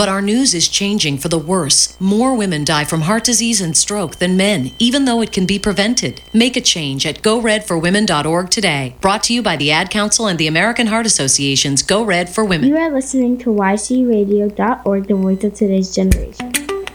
But our news is changing for the worse. More women die from heart disease and stroke than men, even though it can be prevented. Make a change at goredforwomen.org today. Brought to you by the Ad Council and the American Heart Association's Go Red for Women. You are listening to YCRadio.org, the voice of today's generation.